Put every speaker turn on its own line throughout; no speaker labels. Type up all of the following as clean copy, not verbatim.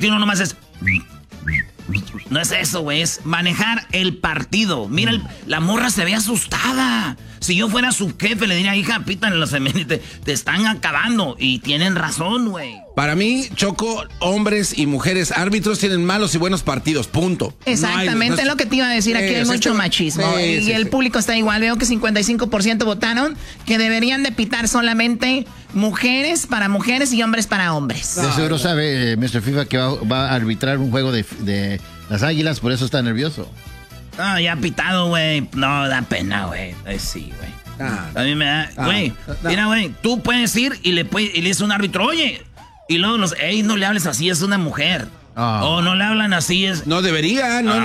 partido no nomás es... No es eso, güey, es manejar el partido. Mira, la morra se ve asustada. Si yo fuera su jefe, le diría, hija, pítale los femeninos, te están acabando. Y tienen razón, güey.
Para mí, Choco, hombres y mujeres árbitros tienen malos y buenos partidos, punto.
Exactamente, es lo que te iba a decir. Aquí hay mucho machismo. Y el público está igual. Veo que 55% votaron que deberían de pitar solamente mujeres para mujeres y hombres para hombres.
De seguro sabe, Mr. FIFA, que va a arbitrar un juego de las Águilas, por eso está nervioso.
Ah, ya pitado, güey. No, da pena, güey. Sí, güey. A mí me da... Güey, mira, güey, tú puedes ir y le dices a un árbitro, oye... Y luego no le hables así, es una mujer. O no le hablan así, es...
No deberían, no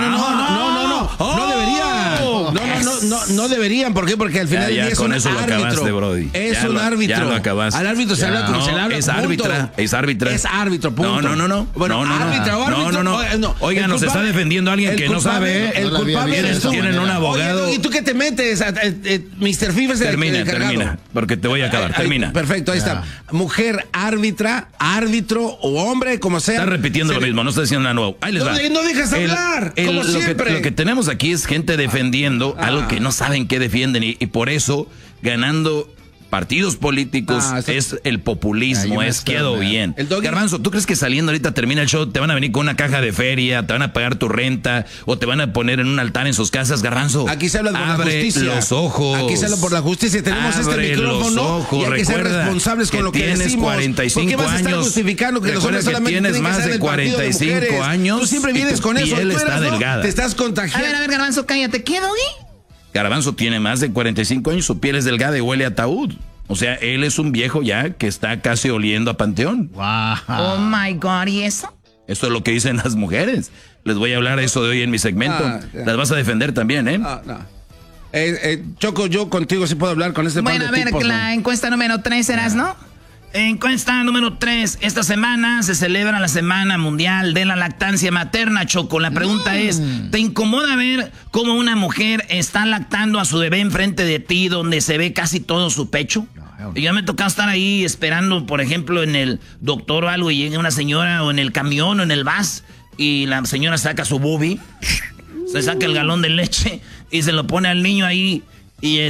deberían. No deberían, ¿por qué? Porque al final del día es un árbitro.
Acabaste, Brody.
Es un árbitro.
Ya lo acabaste.
Al árbitro se habla como se le habla.
Es árbitra. Es árbitro, punto.
No. Bueno, árbitro.
No. Oiga, nos está defendiendo alguien que no sabe.
El culpable es tú.
Tienen un abogado.
Oye, ¿y tú qué te metes? Mr. FIFA es el
Termina, porque te voy a acabar. Termina.
Perfecto, ahí está. Mujer árbitra, árbitro o hombre, como sea.
Está repitiendo lo mismo, no está diciendo nada nuevo. Ahí les va.
No dejas hablar, como siempre.
Lo que tenemos aquí es gente defendiendo algo que no saben qué defienden y por eso ganando partidos políticos es el populismo, quedó bien. Garbanzo, ¿tú crees que saliendo ahorita termina el show, te van a venir con una caja de feria, te van a pagar tu renta o te van a poner en un altar en sus casas, Garbanzo?
Aquí se habla por la justicia.
Los ojos.
Aquí se habla por la justicia. Tenemos este micrófono
los ojos.
Y hay que ser responsables con lo que decimos.
Tienes 45
¿Por qué vas a estar justificando que los hombres solamente
tienes más de 45 años?
Tú siempre vienes con eso.
Piel está delgada.
Te estás contagiando.
A ver, Garbanzo, cállate. ¿Qué, Doggy?
Garbanzo tiene más de 45 años, su piel es delgada y huele a ataúd. O sea, él es un viejo ya que está casi oliendo a panteón.
Wow. Oh my God, ¿y eso?
Esto es lo que dicen las mujeres. Les voy a hablar de eso de hoy en mi segmento. Las vas a defender también, ¿eh?
No. Choco, yo contigo sí puedo hablar con este
par de tipos. Bueno, a ver, la encuesta número 3 serás, ¿no?
Encuesta número 3. Esta semana se celebra la Semana Mundial de la Lactancia Materna, Choco. La pregunta es, ¿te incomoda ver cómo una mujer está lactando a su bebé enfrente de ti donde se ve casi todo su pecho? Y yo me tocaba estar ahí esperando, por ejemplo, en el doctor o algo y llega una señora o en el camión o en el bus y la señora saca su boobie, se saca el galón de leche y se lo pone al niño ahí y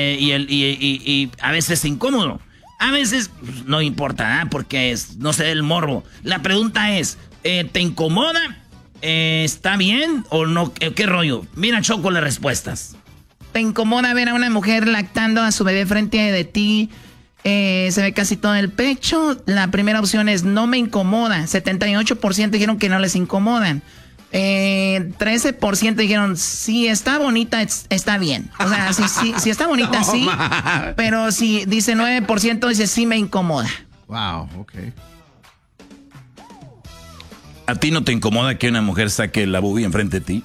a veces es incómodo. A veces no importa, porque no se ve el morbo. La pregunta es, ¿te incomoda? ¿Está bien o no? ¿Qué rollo? Mira, Choco, las respuestas.
¿Te incomoda ver a una mujer lactando a su bebé frente de ti? Se ve casi todo el pecho. La primera opción es no me incomoda. 78% dijeron que no les incomodan. 13% dijeron, si está bonita, está bien. O sea, si está bonita, no, sí. Pero si dice 9%, dice sí me incomoda.
Wow, ok.
¿A ti no te incomoda que una mujer saque la boobie enfrente de ti?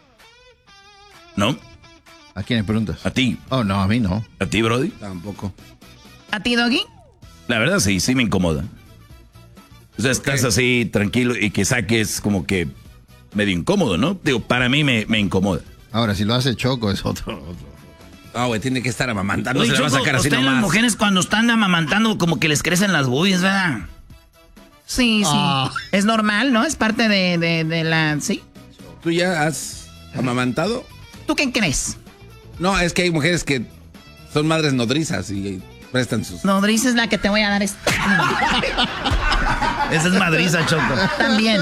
¿No?
¿A quién le preguntas?
A ti.
Oh, no, a mí no.
¿A ti, Brody?
Tampoco.
¿A ti, Doggy?
La verdad, sí me incomoda. O sea, estás así, tranquilo, y que saques como que medio incómodo, ¿no? Digo, para mí me incomoda.
Ahora, si lo hace Choco es otro.
No, güey, tiene que estar amamantando.
Oye,
se
Choco,
le va a sacar así nomás.
las mujeres cuando están amamantando como que les crecen las boobies, ¿verdad?
Sí. Es normal, ¿no? Es parte de la... ¿Sí?
¿Tú ya has amamantado?
¿Tú qué crees?
No, es que hay mujeres que son madres nodrizas y prestan sus...
Nodriza es la que te voy a dar.
Esa es madriza, Choco.
También.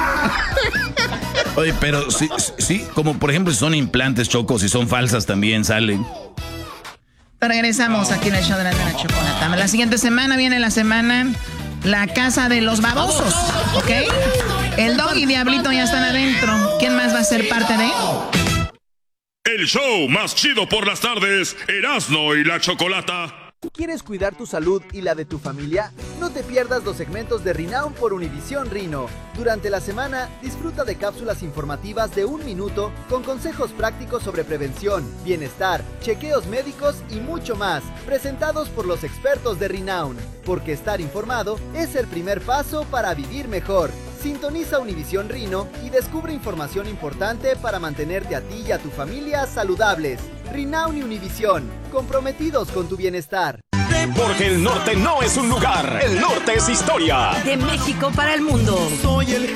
Oye, pero sí, como por ejemplo si son implantes, Choco, si son falsas también salen.
Regresamos aquí en el show de la Chocolata. La siguiente semana viene la casa de los babosos, ¿ok? El Dog y Diablito ya están adentro. ¿Quién más va a ser parte de?
El show más chido por las tardes, Erasmo y la Chocolata.
¿Quieres cuidar tu salud y la de tu familia? No te pierdas los segmentos de Rinown por Univisión Rino. Durante la semana, disfruta de cápsulas informativas de 1 minuto con consejos prácticos sobre prevención, bienestar, chequeos médicos y mucho más, presentados por los expertos de Rinown. Porque estar informado es el primer paso para vivir mejor. Sintoniza Univisión Rino y descubre información importante para mantenerte a ti y a tu familia saludables. Rinown y Univisión, comprometidos con tu bienestar.
Porque el norte no es un lugar, el norte es historia.
De México para el mundo.
Soy el